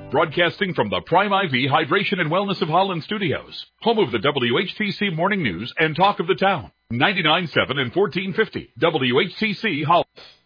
Broadcasting from the Prime IV Hydration and Wellness of Holland Studios, home of the WHTC Morning News and Talk of the Town. 99.7 and 1450 WHTC Holland.